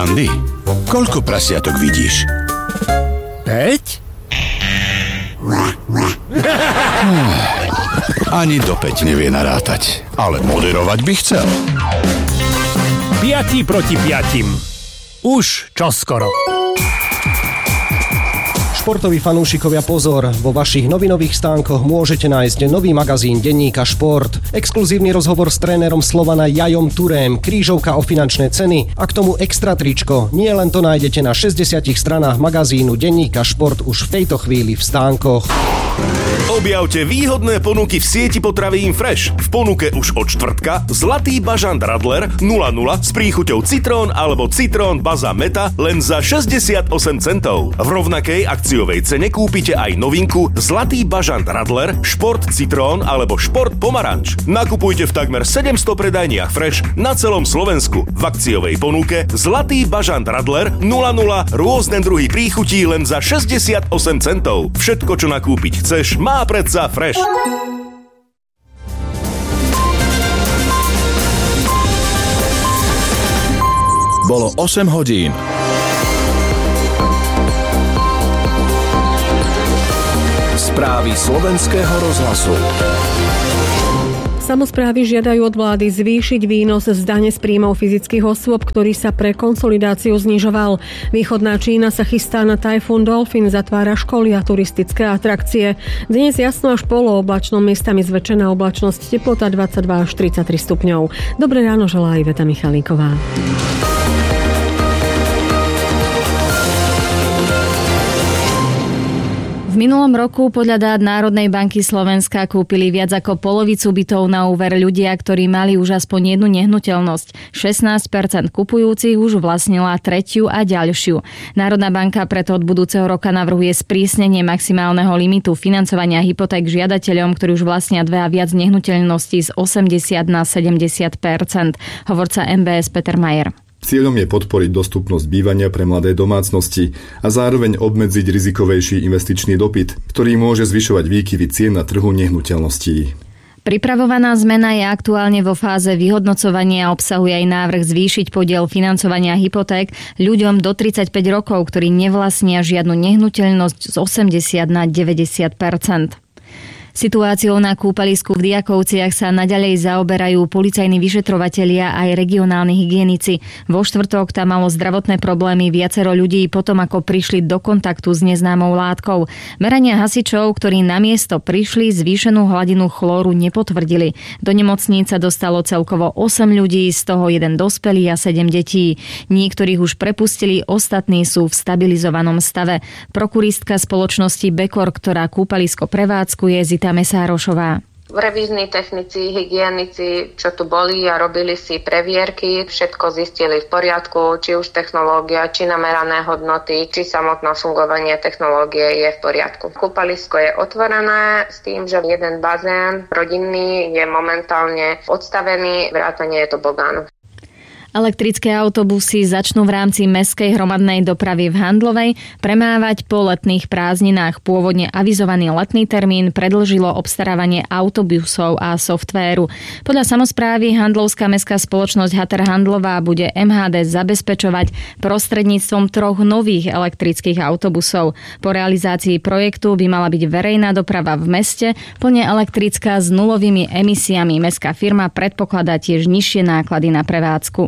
Andy, koľko prasiatok vidíš? 5? Ani do 5 nevie narátať, ale moderovať by chcel. 5 proti 5. Už čoskoro. Športoví fanúšikovia, pozor, vo vašich novinových stánkoch môžete nájsť nový magazín denníka Šport. Exkluzívny rozhovor s trénerom Slovana Jajom Turém, krížovka o finančné ceny a k tomu extra tričko. Nie len to nájdete na 60 stranách magazínu denníka Šport už v tejto chvíli v stánkoch. Objavte výhodné ponuky v sieti potravín Fresh. V ponuke už od štvrtka zlatý bažant Radler 0,0 s príchuťou citrón alebo citrón baza meta len za 68 centov. V rovnakej akciovej cene kúpite aj novinku zlatý bažant Radler, šport citrón alebo šport pomaranč. Nakupujte v takmer 700 predajniach Fresh na celom Slovensku. V akciovej ponuke zlatý bažant Radler 0,0 rôzne druhy príchutí len za 68 centov. Všetko, čo nakúpiť chceš, má predsa Fresh. Bolo 8 hodín. Správy slovenského rozhlasu. Samosprávy žiadajú od vlády zvýšiť výnos z dane z príjmov fyzických osôb, ktorý sa pre konsolidáciu znižoval. Východná Čína sa chystá na tajfún Dolphin, zatvára školy a turistické atrakcie. Dnes jasno až polooblačno, miestami zväčšená oblačnosť, teplota 22 až 33 stupňov. Dobré ráno želá Iveta Michalíková. V minulom roku podľa dát Národnej banky Slovenska kúpili viac ako polovicu bytov na úver ľudia, ktorí mali už aspoň jednu nehnuteľnosť. 16% kupujúcich už vlastnila tretiu a ďalšiu. Národná banka preto od budúceho roka navrhuje sprísnenie maximálneho limitu financovania hypoték žiadateľom, ktorí už vlastnia dve a viac nehnuteľností z 80 na 70%. Hovorca MBS Peter Majer. Cieľom je podporiť dostupnosť bývania pre mladé domácnosti a zároveň obmedziť rizikovejší investičný dopyt, ktorý môže zvyšovať výkyvy cien na trhu nehnuteľností. Pripravovaná zmena je aktuálne vo fáze vyhodnocovania a obsahuje aj návrh zvýšiť podiel financovania hypoték ľuďom do 35 rokov, ktorí nevlastnia žiadnu nehnuteľnosť z 80 na 90%. Situáciou na kúpalisku v Diakovciach sa naďalej zaoberajú policajní vyšetrovatelia aj regionálni hygienici. Vo štvrtok tam malo zdravotné problémy viacero ľudí potom, ako prišli do kontaktu s neznámou látkou. Merania hasičov, ktorí na miesto prišli, zvýšenú hladinu chlóru nepotvrdili. Do nemocníc sa dostalo celkovo 8 ľudí, z toho 1 dospelý a 7 detí. Niektorých už prepustili, ostatní sú v stabilizovanom stave. Prokuristka spoločnosti Bekor, ktorá kúpalisko prevádzkuje, Mesárošová. Revízni technici, hygienici, čo tu boli a robili si previerky, všetko zistili v poriadku, či už technológia, či namerané hodnoty, či samotné fungovanie technológie je v poriadku. Kúpalisko je otvorené s tým, že jeden bazén rodinný je momentálne odstavený, vrátane je to bogánu. Elektrické autobusy začnú v rámci mestskej hromadnej dopravy v Handlovej premávať po letných prázdninách. Pôvodne avizovaný letný termín predĺžilo obstarávanie autobusov a softvéru. Podľa samosprávy Handlovská mestská spoločnosť Hater Handlová bude MHD zabezpečovať prostredníctvom 3 nových elektrických autobusov. Po realizácii projektu by mala byť verejná doprava v meste plne elektrická s nulovými emisiami. Mestská firma predpokladá tiež nižšie náklady na prevádzku.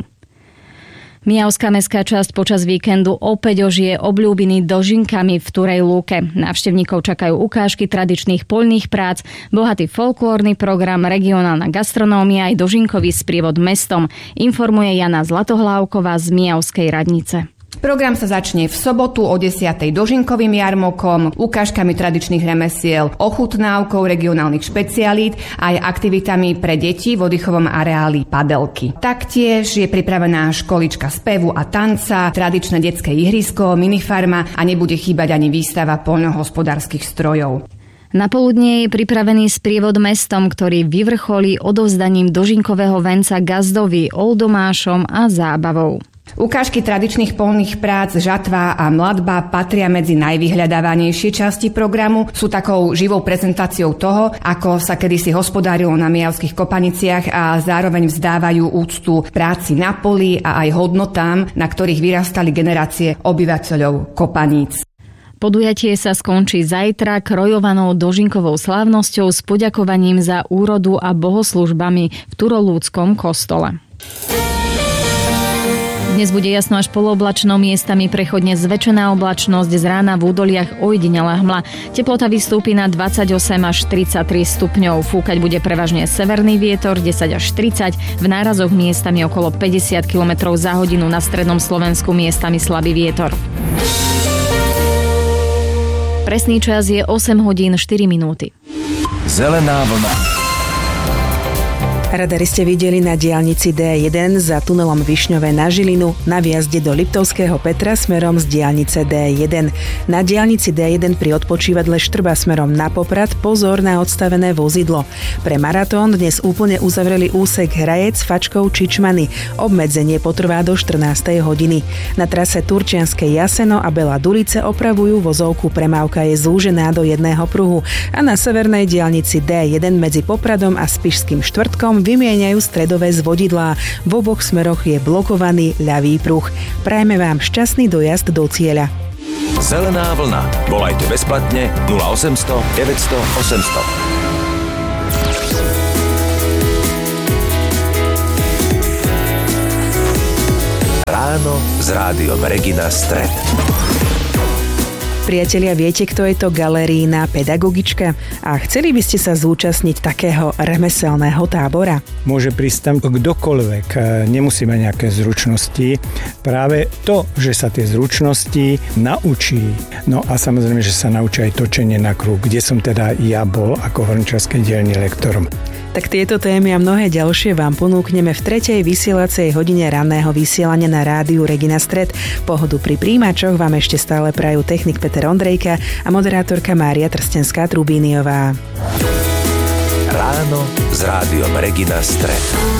Mijavská mestská časť počas víkendu opäť ožije obľúbený dožinkami v Turej lúke. Návštevníkov čakajú ukážky tradičných poľných prác, bohatý folklórny program, regionálna gastronómia aj dožinkový sprievod mestom, informuje Jana Zlatohlávková z Mijavskej radnice. Program sa začne v sobotu o 10:00 dožinkovým jarmokom, ukážkami tradičných remesiel, ochutnávkou regionálnych špecialít a aj aktivitami pre deti v oddychovom areáli Padelky. Taktiež je pripravená školička spevu a tanca, tradičné detské ihrisko, minifarma a nebude chýbať ani výstava poľnohospodárskych strojov. Napoludnie je pripravený sprievod mestom, ktorý vyvrcholí odovzdaním dožinkového venca gazdovi, oldomášom a zábavou. Ukážky tradičných poľných prác, žatva a mladba patria medzi najvyhľadávanejšie časti programu. Sú takou živou prezentáciou toho, ako sa kedysi hospodárilo na mijavských kopaniciach a zároveň vzdávajú úctu práci na poli a aj hodnotám, na ktorých vyrastali generácie obyvateľov kopaníc. Podujatie sa skončí zajtra krojovanou dožinkovou slávnosťou s poďakovaním za úrodu a bohoslužbami v Turolúdskom kostole. Dnes bude jasno až polooblačno, miestami prechodne zväčšená oblačnosť, z rána v údoliach ojedinelá hmla. Teplota vystúpi na 28 až 33 stupňov. Fúkať bude prevažne severný vietor 10 až 30, v nárazoch miestami okolo 50 km za hodinu, na strednom Slovensku miestami slabý vietor. Presný čas je 8 hodín 4 minúty. Zelená vlna. Radari ste videli na diaľnici D1 za tunelom Višňové na Žilinu na vjazde do Liptovského Petra smerom z diaľnice D1. Na diaľnici D1 pri odpočívadle Štrba smerom na Poprad pozor na odstavené vozidlo. Pre maratón dnes úplne uzavreli úsek Hrajec, Fačkov, Čičmany. Obmedzenie potrvá do 14. hodiny. Na trase Turčianske Jaseno a Bela Dulice opravujú vozovku, premávka je zúžená do jedného pruhu a na severnej diaľnici D1 medzi Popradom a Spišským Štvrtkom vymieňajú stredové zvodidlá. V oboch smeroch je blokovaný ľavý pruh. Prajme vám šťastný dojazd do cieľa. Zelená vlna. Volajte bezplatne 0800 900 800. Ráno s rádiom Regina Stret. Priatelia, viete, kto je to galerijná pedagogička? A chceli by ste sa zúčastniť takého remeselného tábora? Môže prísť tam kdokoľvek, nemusí mať nejaké zručnosti. Práve to, že sa tie zručnosti naučí. No a samozrejme, že sa naučí aj točenie na kruh, kde som teda ja bol ako horničarskej dielni lektorom. Tak tieto témy a mnohé ďalšie vám ponúkneme v 3. vysielacej hodine ranného vysielania na rádiu Regina Stret. Pohodu pri príjimačoch vám ešte stále prajú technik Peter Ondrejka a moderátorka Mária Trstenská-Trubíniová. Ráno s rádiom Regina Stret.